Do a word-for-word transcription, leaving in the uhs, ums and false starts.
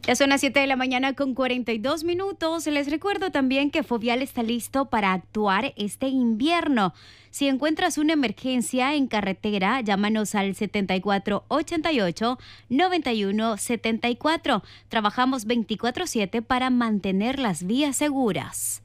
Ya son las siete de la mañana con cuarenta y dos minutos. Les recuerdo también que Fovial está listo para actuar este invierno. Si encuentras una emergencia en carretera, llámanos al setenta y cuatro ochenta y ocho noventa y uno setenta y cuatro. Trabajamos veinticuatro siete para mantener las vías seguras.